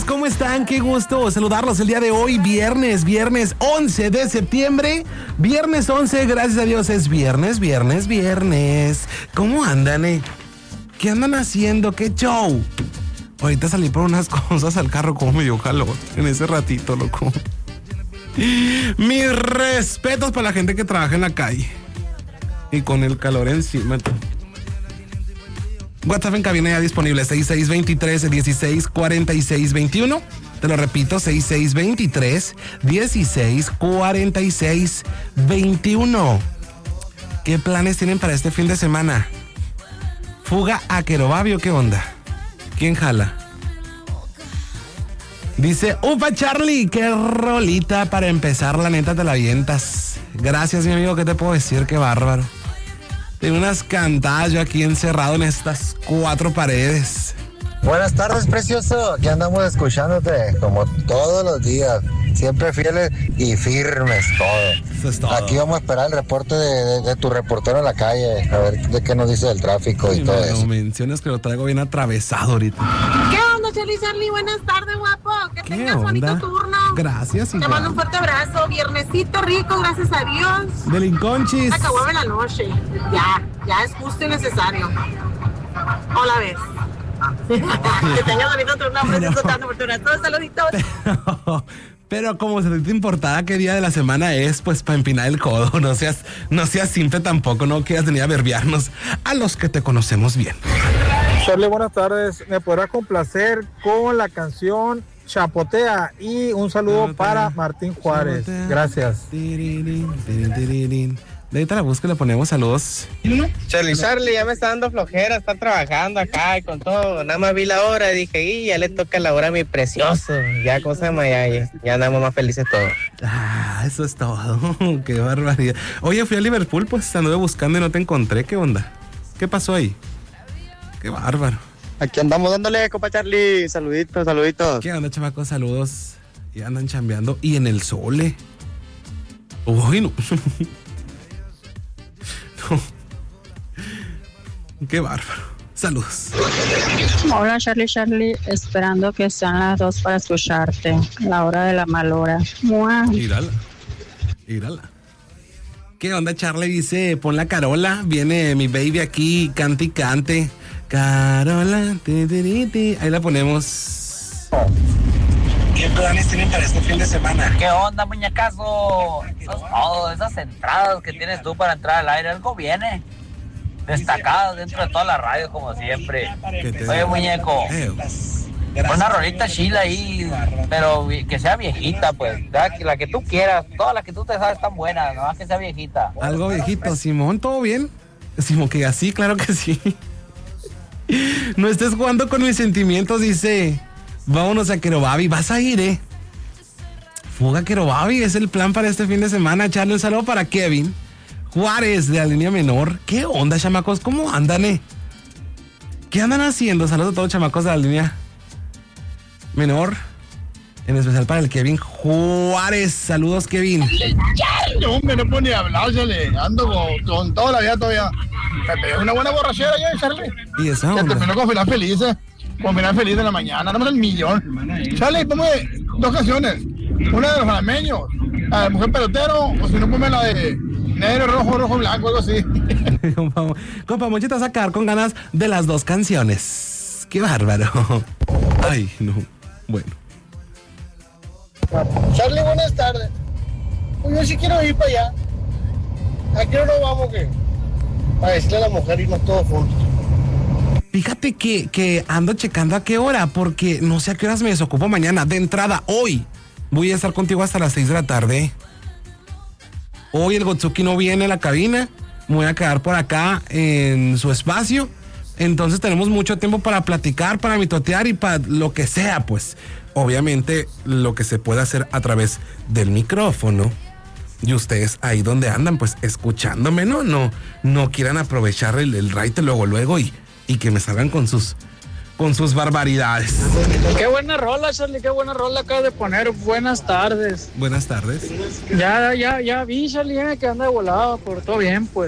¿cómo están? Qué gusto saludarlos el día de hoy, viernes 11 de septiembre. Viernes 11, gracias a Dios, es viernes. ¿Cómo andan, ¿Qué andan haciendo? ¿Qué show? Ahorita salí por unas cosas al carro, como me dio calor en ese ratito, loco. Mis respetos para la gente que trabaja en la calle y con el calor encima. WhatsApp en cabina ya disponible, 6623-164621. Te lo repito, 6623-164621. ¿Qué planes tienen para este fin de semana? ¿Fuga a Querobabio? ¿Qué onda? ¿Quién jala? Dice, upa Charlie, qué rolita para empezar, la neta te la avientas. Gracias, mi amigo, ¿qué te puedo decir? Qué bárbaro. Tengo unas cantadas yo aquí encerrado en estas cuatro paredes. Buenas tardes, precioso. Aquí andamos escuchándote como todos los días. Siempre fieles y firmes, todo. Eso es todo. Aquí vamos a esperar el reporte de tu reportero en la calle. A ver de qué nos dice del tráfico y todo eso. No menciones que lo traigo bien atravesado ahorita. ¿Qué onda, Charlie? Buenas tardes, guapo. Que tengas bonito turno. Gracias, Te mando un fuerte abrazo. Viernesito rico, gracias a Dios. Delinconchis. Acabó la noche. Ya es justo y necesario. Hola, ves. Que tengas bonito turno, precioso, tanto por tu brazo. Saluditos. Pero como se te importada qué día de la semana es, pues para empinar el codo. No seas simple tampoco, no quieras venir a verbiarnos a los que te conocemos bien. Charlie, buenas tardes. ¿Me podrás complacer con la canción Chapotea? Y un saludo para Martín Juárez. Gracias. De ahorita la busca y le ponemos saludos. Charlie, ya me está dando flojera, está trabajando acá y con todo. Nada más vi la hora y dije, y ya le toca la hora a mi precioso. Ya, cosa se llama, ya andamos más felices todos. Ah, eso es todo. Qué barbaridad. Oye, fui a Liverpool, pues anduve buscando y no te encontré. ¿Qué onda? ¿Qué pasó ahí? Qué bárbaro. Aquí andamos dándole, compa Charlie. Saluditos. ¿Qué onda, chamacos? Saludos. Y andan chambeando. Y en el sol, Uy, no. Qué bárbaro. Saludos. Hola Charlie, esperando que sean las 2 para escucharte. La hora de la mal hora. Mírala. ¿Qué onda, Charlie? Dice, pon la Carola. Viene mi baby aquí, cante y cante. Carola, ahí la ponemos. ¿Qué planes tienen para este fin de semana? ¿Qué onda, muñecazo? Esas entradas que tienes tú para entrar al aire, algo viene. Destacadas dentro de toda la radio, como siempre. Oye, muñeco, una rolita chila ahí, pero que sea viejita, pues. La que tú quieras, todas las que tú te sabes están buenas, nomás que sea viejita. Algo viejito, Simón, ¿todo bien? Simón, que así, claro que sí. No estés jugando con mis sentimientos, dice. Vámonos a Querobabi. Vas a ir, Fuga a Querobabi, es el plan para este fin de semana. Echarle un saludo para Kevin Juárez de la línea menor. ¿Qué onda, chamacos? ¿Cómo andan, ¿Qué andan haciendo? Saludos a todos, chamacos de la línea menor. En especial para el Kevin Juárez. Saludos, Kevin. No, hombre, no puedo ni hablar, Charlie. Ando con toda la vida todavía. Me pegué una buena borrachera ya, Charlie. ¿Y eso? Ya terminó con final feliz, Con final feliz de la mañana. Dame el millón. Charlie, ponme 2 canciones. Una de los jalameños. La de Mujer Pelotero. O si no, ponme la de negro, rojo, blanco, algo así. Compa Monchita, a sacar con ganas de las 2 canciones. Qué bárbaro. Ay, no. Bueno. Charlie, buenas tardes. Pues yo sí quiero ir para allá. ¿A qué hora vamos que? Para decirle a la mujer irnos todos juntos. Fíjate que ando checando a qué hora, porque no sé a qué horas me desocupo mañana. De entrada, hoy voy a estar contigo hasta las 6 de la tarde. Hoy el Gotsuki no viene a la cabina. Me voy a quedar por acá en su espacio. Entonces tenemos mucho tiempo para platicar, para mitotear y para lo que sea, pues. Obviamente lo que se puede hacer a través del micrófono. Y ustedes ahí donde andan, pues escuchándome, no quieran aprovechar el raite luego y que me salgan con sus barbaridades. Qué buena rola, Charlie, qué buena rola acabas de poner. Buenas tardes. Buenas tardes. Ya vi, Charlie, que anda de volada, por todo bien, pues.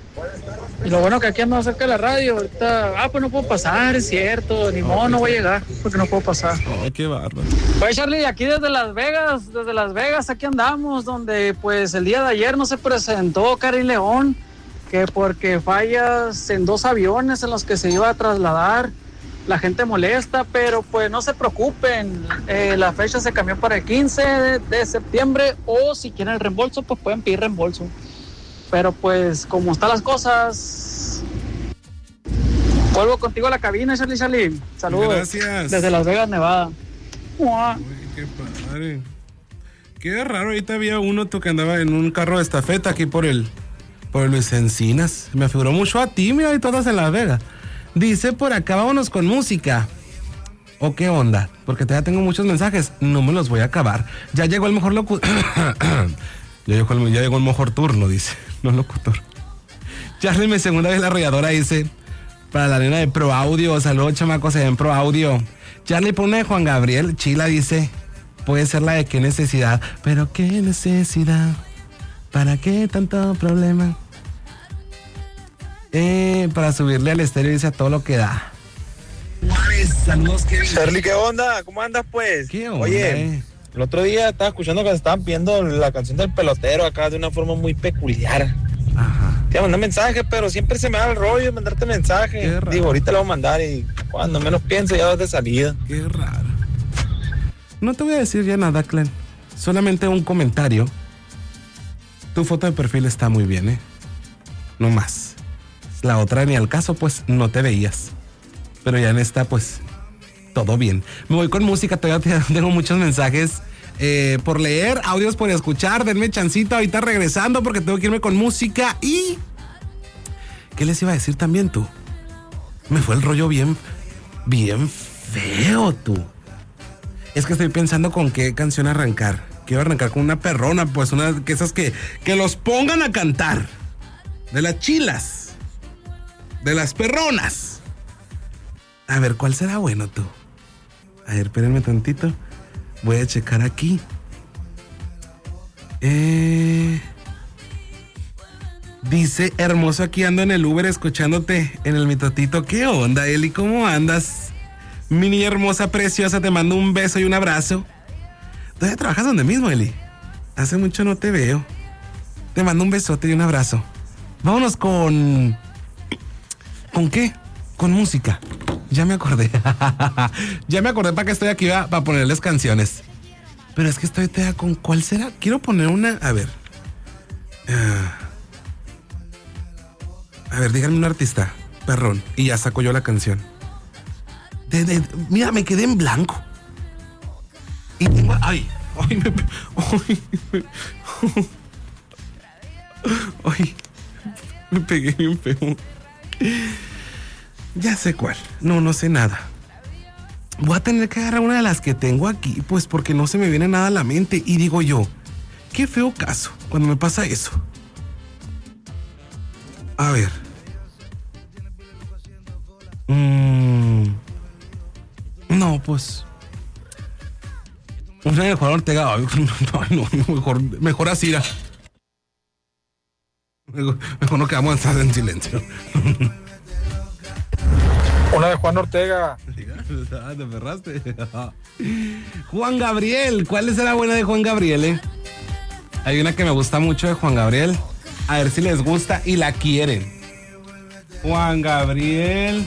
Y lo bueno que aquí ando cerca de la radio, ahorita, pues no puedo pasar, es cierto, ni modo, no voy a llegar, porque no puedo pasar. Ay, qué bárbaro. Pues Charlie, aquí desde Las Vegas, aquí andamos, donde pues el día de ayer no se presentó Karin León, que porque fallas en 2 aviones en los que se iba a trasladar, la gente molesta, pero pues no se preocupen, la fecha se cambió para el 15 de septiembre, o si quieren el reembolso, pues pueden pedir reembolso. Pero pues, como están las cosas, vuelvo contigo a la cabina, Charlie. Saludos. Gracias. Desde Las Vegas, Nevada. Uy, qué padre. Qué raro, ahorita había uno que andaba en un carro de estafeta aquí por el Luis Encinas. Me figuró mucho a ti, mira, y todas en Las Vegas. Dice por acá, vámonos con música. ¿O qué onda? Porque todavía tengo muchos mensajes, no me los voy a acabar. Ya llegó el mejor locutor. Ya llegó el mejor turno, dice. No locutor. Charlie, mi segunda vez la arrolladora, dice. Para la nena de Pro Audio. Saludos, chamacos, en Pro Audio. Charlie, pone de Juan Gabriel. Chila dice. Puede ser la de qué necesidad. Pero qué necesidad. ¿Para qué tanto problema? Para subirle al estéreo, dice a todo lo que da. Saludos, Charlie, ¿qué onda? ¿Cómo andas, pues? ¿Qué onda? Oye, el otro día estaba escuchando que estaban pidiendo la canción del pelotero acá de una forma muy peculiar. Ajá. Te mandé mensaje, pero siempre se me da el rollo de mandarte mensaje. Digo, ahorita le voy a mandar y cuando menos pienso ya vas de salida. Qué raro. No te voy a decir ya nada, Clen. Solamente un comentario. Tu foto de perfil está muy bien, No más. La otra ni al caso, pues no te veías. Pero ya en esta, pues, todo bien. Me voy con música, todavía tengo muchos mensajes por leer, audios por escuchar. Denme chancita ahorita regresando porque tengo que irme con música. Y ¿qué les iba a decir también, tú? Me fue el rollo bien feo, tú. Es que estoy pensando con qué canción arrancar. Quiero arrancar con una perrona, pues una de esas que los pongan a cantar. De las chilas. De las perronas. A ver, ¿cuál será bueno, tú? A ver, espérenme tantito. Voy a checar aquí. Dice, hermoso, aquí ando en el Uber escuchándote en el mitotito. ¿Qué onda, Eli? ¿Cómo andas? Mi niña hermosa, preciosa, te mando un beso y un abrazo. ¿Todavía trabajas donde mismo, Eli? Hace mucho no te veo. Te mando un besote y un abrazo. Vámonos con... ¿Con qué? Con música. Ya me acordé. Ya me acordé para que estoy aquí para ponerles canciones. Pero es que estoy con ¿cuál será? Quiero poner una... A ver. A ver, díganme un artista. Perrón. Y ya saco yo la canción. Mira, me quedé en blanco. Y tengo... Ay, me pegué bien feo. Ya sé cuál. No sé nada. Voy a tener que agarrar una de las que tengo aquí, pues porque no se me viene nada a la mente. Y digo yo, qué feo caso cuando me pasa eso. A ver. No, pues. Una de Juan Ortega. Mejor así. Mejor no quedamos en silencio. Una de Juan Ortega. Te ferraste. Juan Gabriel. ¿Cuál será buena de Juan Gabriel, Hay una que me gusta mucho de Juan Gabriel. A ver si les gusta y la quieren. Juan Gabriel.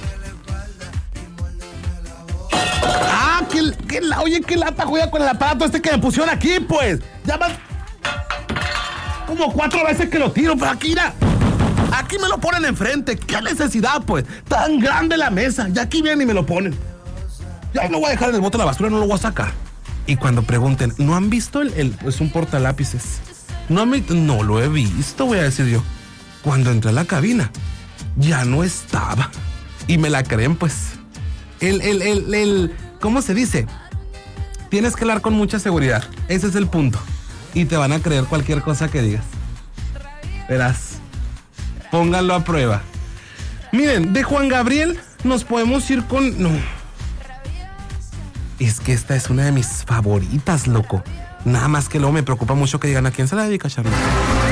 Oye, qué lata juega con el aparato este que me pusieron aquí, pues. Ya más como 4 veces que lo tiro, pero aquí me lo ponen enfrente. ¿Qué necesidad, pues? Tan grande la mesa. Ya aquí vienen y me lo ponen. Ya lo voy a dejar en el bote de la basura, no lo voy a sacar. Y cuando pregunten, ¿no han visto es un portalápices? No lo he visto, voy a decir yo. Cuando entré a la cabina, ya no estaba. Y me la creen, pues. ¿Cómo se dice? Tienes que hablar con mucha seguridad. Ese es el punto. Y te van a creer cualquier cosa que digas. Verás. Pónganlo a prueba. Miren, de Juan Gabriel nos podemos ir con... No. Es que esta es una de mis favoritas, loco. Nada más que luego me preocupa mucho que digan a quién se la dedica, Charlie.